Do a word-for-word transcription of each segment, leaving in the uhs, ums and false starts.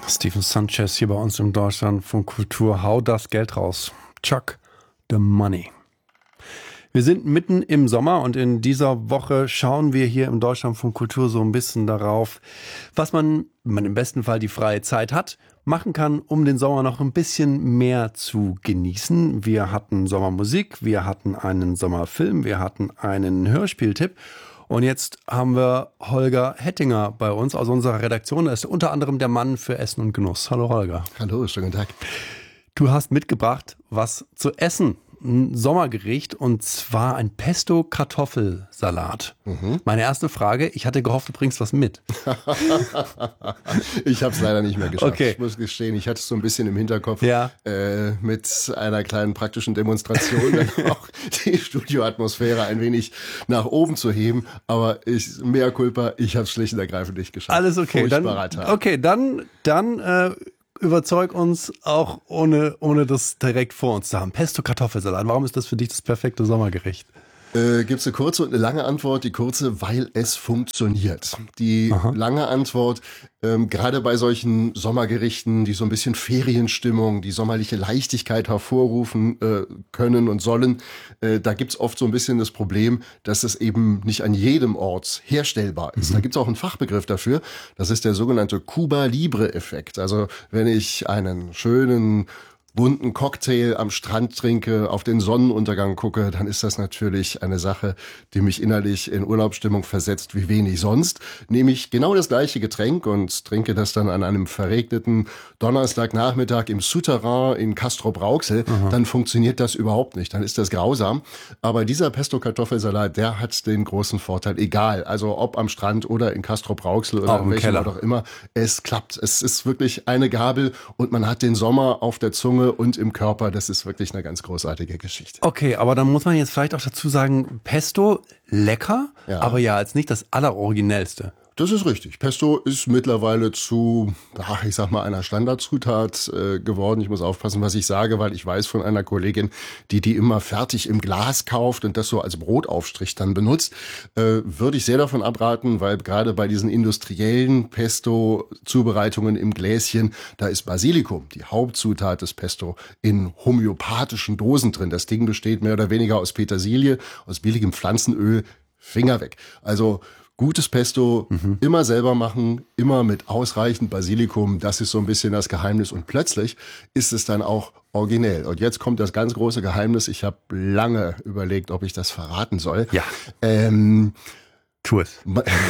Stephen Sanchez hier bei uns im Deutschlandfunk Kultur. Hau das Geld raus. Chuck the money. Wir sind mitten im Sommer und in dieser Woche schauen wir hier im Deutschlandfunk Kultur so ein bisschen darauf, was man, wenn man im besten Fall die freie Zeit hat, machen kann, um den Sommer noch ein bisschen mehr zu genießen. Wir hatten Sommermusik, wir hatten einen Sommerfilm, wir hatten einen Hörspieltipp. Und jetzt haben wir Holger Hettinger bei uns aus unserer Redaktion. Er ist unter anderem der Mann für Essen und Genuss. Hallo Holger. Hallo, schönen Tag. Du hast mitgebracht, was zu essen. Ein Sommergericht und zwar ein Pesto-Kartoffelsalat. Mhm. Meine erste Frage, ich hatte gehofft, du bringst was mit. Ich habe es leider nicht mehr geschafft. Okay. Ich muss gestehen, ich hatte es so ein bisschen im Hinterkopf, ja. äh, mit einer kleinen praktischen Demonstration dann auch die Studioatmosphäre ein wenig nach oben zu heben. Aber ich, mea culpa, ich habe es schlicht und ergreifend nicht geschafft. Alles okay. Dann, okay, dann, dann äh, überzeug uns auch ohne, ohne das direkt vor uns zu haben. Pesto-Kartoffelsalat, warum ist das für dich das perfekte Sommergericht? Äh, Gibt es eine kurze und eine lange Antwort? Die kurze, weil es funktioniert. Die Aha. lange Antwort, ähm, gerade bei solchen Sommergerichten, die so ein bisschen Ferienstimmung, die sommerliche Leichtigkeit hervorrufen äh, können und sollen, äh, da gibt's oft so ein bisschen das Problem, dass es eben nicht an jedem Ort herstellbar ist. Mhm. Da gibt's auch einen Fachbegriff dafür. Das ist der sogenannte Cuba-Libre-Effekt. Also wenn ich einen schönen bunten Cocktail am Strand trinke, auf den Sonnenuntergang gucke, dann ist das natürlich eine Sache, die mich innerlich in Urlaubsstimmung versetzt wie wenig sonst. Nehme ich genau das gleiche Getränk und trinke das dann an einem verregneten Donnerstagnachmittag im Souterrain in Castrop-Rauxel, dann funktioniert das überhaupt nicht, dann ist das grausam. Aber dieser Pesto-Kartoffelsalat, der hat den großen Vorteil, egal, also ob am Strand oder in Castrop-Rauxel oder in welchem Ort auch immer, es klappt. Es ist wirklich eine Gabel und man hat den Sommer auf der Zunge und im Körper. Das ist wirklich eine ganz großartige Geschichte. Okay, aber dann muss man jetzt vielleicht auch dazu sagen, Pesto, lecker, ja. aber ja, als nicht das Alleroriginellste. Das ist richtig. Pesto ist mittlerweile zu, ach, ich sag mal, einer Standardzutat äh, geworden. Ich muss aufpassen, was ich sage, weil ich weiß von einer Kollegin, die die immer fertig im Glas kauft und das so als Brotaufstrich dann benutzt, äh, würde ich sehr davon abraten, weil gerade bei diesen industriellen Pesto-Zubereitungen im Gläschen, da ist Basilikum, die Hauptzutat des Pesto, in homöopathischen Dosen drin. Das Ding besteht mehr oder weniger aus Petersilie, aus billigem Pflanzenöl, Finger weg. Also gutes Pesto, mhm. immer selber machen, immer mit ausreichend Basilikum, das ist so ein bisschen das Geheimnis und plötzlich ist es dann auch originell. Und jetzt kommt das ganz große Geheimnis, ich habe lange überlegt, ob ich das verraten soll. Ja, ähm, tu es.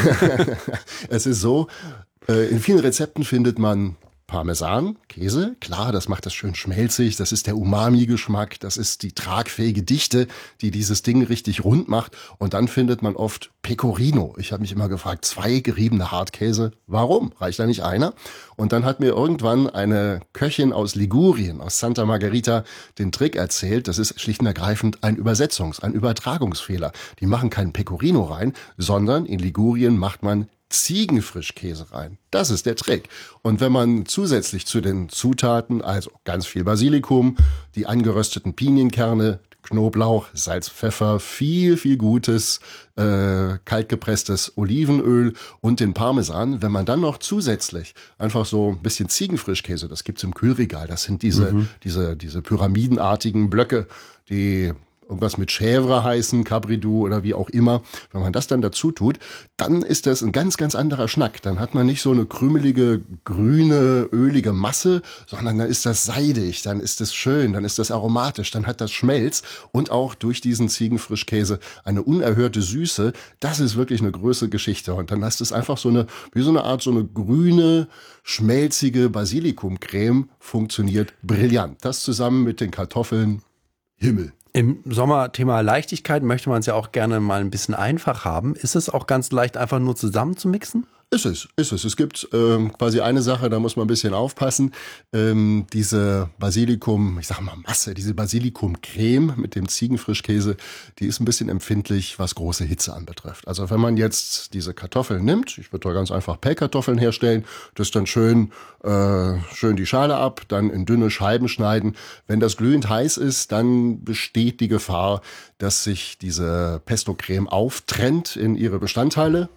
Es ist so, äh, in vielen Rezepten findet man Parmesan, Käse, klar, das macht das schön schmelzig, das ist der Umami-Geschmack, das ist die tragfähige Dichte, die dieses Ding richtig rund macht. Und dann findet man oft Pecorino. Ich habe mich immer gefragt, zwei geriebene Hartkäse, warum? Reicht da nicht einer? Und dann hat mir irgendwann eine Köchin aus Ligurien, aus Santa Margherita, den Trick erzählt. Das ist schlicht und ergreifend ein Übersetzungs-, ein Übertragungsfehler. Die machen keinen Pecorino rein, sondern in Ligurien macht man Ziegenfrischkäse rein. Das ist der Trick. Und wenn man zusätzlich zu den Zutaten, also ganz viel Basilikum, die angerösteten Pinienkerne, Knoblauch, Salz, Pfeffer, viel, viel gutes, äh, kaltgepresstes Olivenöl und den Parmesan, wenn man dann noch zusätzlich einfach so ein bisschen Ziegenfrischkäse, das gibt's im Kühlregal, das sind diese, mhm. diese, diese pyramidenartigen Blöcke, die irgendwas mit Chèvre heißen, Cabridou oder wie auch immer. Wenn man das dann dazu tut, dann ist das ein ganz, ganz anderer Schnack. Dann hat man nicht so eine krümelige, grüne, ölige Masse, sondern dann ist das seidig, dann ist das schön, dann ist das aromatisch, dann hat das Schmelz und auch durch diesen Ziegenfrischkäse eine unerhörte Süße. Das ist wirklich eine größere Geschichte. Und dann hast es einfach so eine, wie so eine Art, so eine grüne, schmelzige Basilikumcreme, funktioniert brillant. Das zusammen mit den Kartoffeln, Himmel. Im Sommer Thema Leichtigkeit möchte man es ja auch gerne mal ein bisschen einfach haben. Ist es auch ganz leicht, einfach nur zusammen zu mixen? Ist es, ist es. Es gibt ähm, quasi eine Sache, da muss man ein bisschen aufpassen. Ähm, diese Basilikum, ich sag mal Masse, diese Basilikumcreme mit dem Ziegenfrischkäse, die ist ein bisschen empfindlich, was große Hitze anbetrifft. Also wenn man jetzt diese Kartoffeln nimmt, ich würde da ganz einfach Pellkartoffeln herstellen, das dann schön, äh, schön die Schale ab, dann in dünne Scheiben schneiden. Wenn das glühend heiß ist, dann besteht die Gefahr, dass sich diese Pesto-Creme auftrennt in ihre Bestandteile.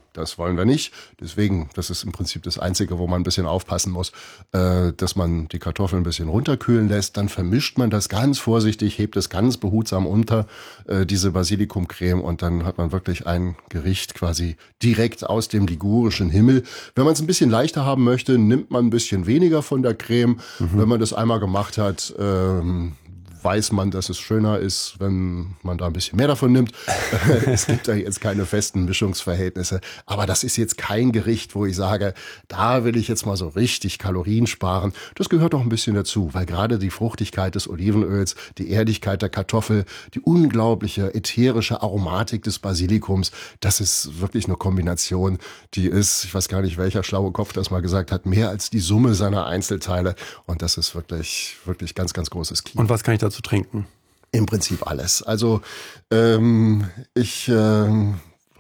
Das wollen wir nicht. Deswegen, das ist im Prinzip das Einzige, wo man ein bisschen aufpassen muss, äh, dass man die Kartoffeln ein bisschen runterkühlen lässt. Dann vermischt man das ganz vorsichtig, hebt es ganz behutsam unter, äh, diese Basilikumcreme. Und dann hat man wirklich ein Gericht quasi direkt aus dem ligurischen Himmel. Wenn man es ein bisschen leichter haben möchte, nimmt man ein bisschen weniger von der Creme. Mhm. Wenn man das einmal gemacht hat, ähm, weiß man, dass es schöner ist, wenn man da ein bisschen mehr davon nimmt. Es gibt da jetzt keine festen Mischungsverhältnisse. Aber das ist jetzt kein Gericht, wo ich sage, da will ich jetzt mal so richtig Kalorien sparen. Das gehört auch ein bisschen dazu, weil gerade die Fruchtigkeit des Olivenöls, die Erdigkeit der Kartoffel, die unglaubliche ätherische Aromatik des Basilikums, das ist wirklich eine Kombination, die ist, ich weiß gar nicht, welcher schlaue Kopf das mal gesagt hat, mehr als die Summe seiner Einzelteile. Und das ist wirklich, wirklich ganz, ganz großes Kino. Und was kann ich da zu trinken? Im Prinzip alles. Also ähm, ich ähm,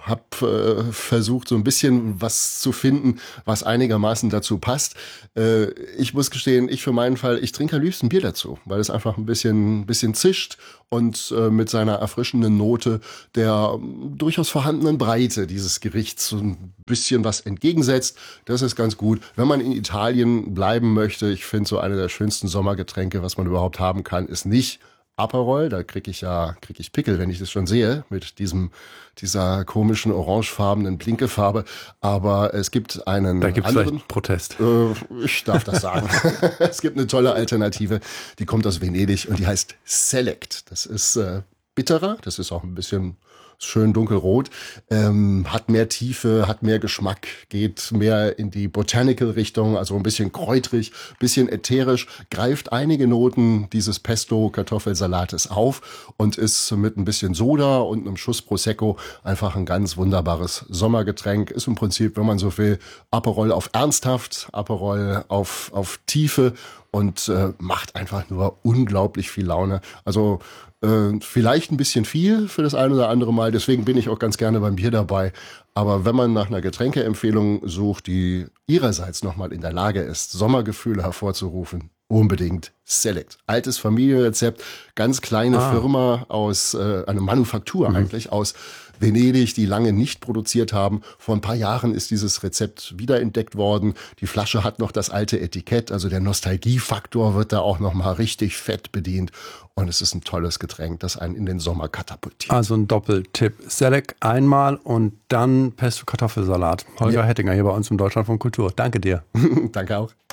habe äh, versucht, so ein bisschen was zu finden, was einigermaßen dazu passt. Äh, ich muss gestehen, ich für meinen Fall, ich trinke am liebsten Bier dazu, weil es einfach ein bisschen, bisschen zischt und äh, mit seiner erfrischenden Note der ähm, durchaus vorhandenen Breite dieses Gerichts so ein bisschen was entgegensetzt. Das ist ganz gut. Wenn man in Italien bleiben möchte, ich finde so eine der schönsten Sommergetränke, was man überhaupt haben kann, ist nicht Aperol, da kriege ich ja krieg ich Pickel, wenn ich das schon sehe, mit diesem dieser komischen orangefarbenen Blinkefarbe. Aber es gibt einen da gibt's anderen vielleicht Protest. Äh, ich darf das sagen. Es gibt eine tolle Alternative, die kommt aus Venedig und die heißt Select. Das ist äh, bitterer, das ist auch ein bisschen schön dunkelrot, ähm, hat mehr Tiefe, hat mehr Geschmack, geht mehr in die Botanical-Richtung, also ein bisschen kräutrig, bisschen ätherisch, greift einige Noten dieses Pesto-Kartoffelsalates auf und ist mit ein bisschen Soda und einem Schuss Prosecco einfach ein ganz wunderbares Sommergetränk. Ist im Prinzip, wenn man so will, Aperol auf ernsthaft, Aperol auf, auf Tiefe und äh, macht einfach nur unglaublich viel Laune. Also Äh, vielleicht ein bisschen viel für das ein oder andere Mal, deswegen bin ich auch ganz gerne beim Bier dabei. Aber wenn man nach einer Getränkeempfehlung sucht, die ihrerseits nochmal in der Lage ist, Sommergefühle hervorzurufen, unbedingt Select. Altes Familienrezept, ganz kleine ah. Firma aus, äh, eine Manufaktur mhm. eigentlich, aus Venedig, die lange nicht produziert haben. Vor ein paar Jahren ist dieses Rezept wiederentdeckt worden. Die Flasche hat noch das alte Etikett, also der Nostalgiefaktor wird da auch noch mal richtig fett bedient. Und es ist ein tolles Getränk, das einen in den Sommer katapultiert. Also ein Doppeltipp. Select einmal und dann Pesto-Kartoffelsalat. Holger ja. Hettinger hier bei uns im Deutschlandfunk Kultur. Danke dir. Danke auch.